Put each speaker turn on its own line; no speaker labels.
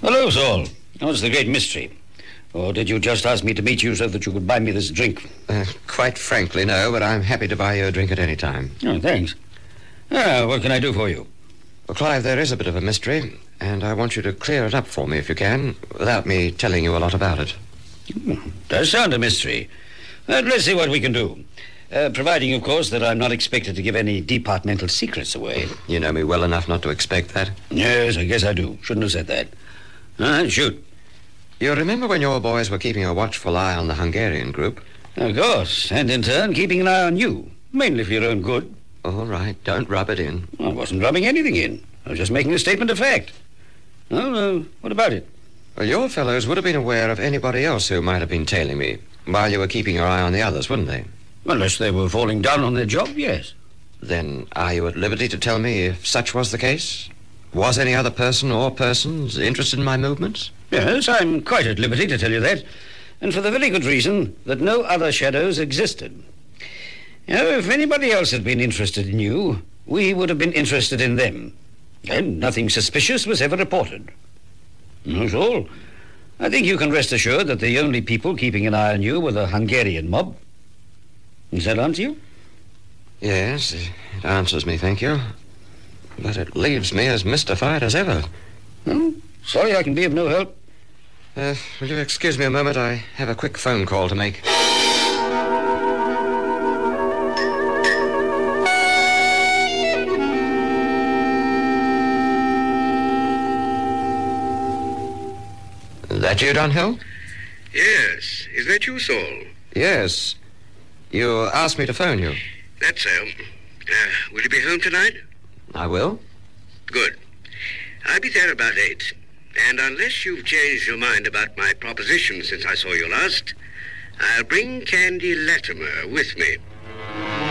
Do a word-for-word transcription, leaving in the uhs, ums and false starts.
Hello, Saul. What's the great mystery? Or did you just ask me to meet you so that you could buy me this drink?
Uh, quite frankly, no, but I'm happy to buy you a drink at any time.
Oh, thanks. Ah, what can I do for you?
Well, Clive, there is a bit of a mystery, and I want you to clear it up for me if you can, without me telling you a lot about it.
Hmm, does sound a mystery. Uh, let's see what we can do. Uh, providing, of course, that I'm not expected to give any departmental secrets away.
You know me well enough not to expect that.
Yes, I guess I do. Shouldn't have said that. Uh, shoot.
You remember when your boys were keeping a watchful eye on the Hungarian group?
Of course, and in turn keeping an eye on you, mainly for your own good.
All right, don't rub it in.
I wasn't rubbing anything in. I was just making a statement of fact. Well, uh, what about it?
Well, your fellows would have been aware of anybody else who might have been tailing me, while you were keeping your eye on the others, wouldn't they?
Unless they were falling down on their job, yes.
Then are you at liberty to tell me if such was the case? Was any other person or persons interested in my movements?
Yes, I'm quite at liberty to tell you that, and for the very good reason that no other shadows existed. Now, if anybody else had been interested in you, we would have been interested in them, and nothing suspicious was ever reported. That's all. I think you can rest assured that the only people keeping an eye on you were the Hungarian mob. Does that answer you?
Yes, it answers me, thank you. But it leaves me as mystified as ever.
Oh, sorry I can be of no help.
Uh, will you excuse me a moment? I have a quick phone call to make. That you, Dunhill?
Yes. Is that you, Saul?
Yes. You asked me to phone you.
That's so. Uh, will you be home tonight?
I will.
Good. I'll be there about eight. And unless you've changed your mind about my proposition since I saw you last, I'll bring Candy Latimer with me.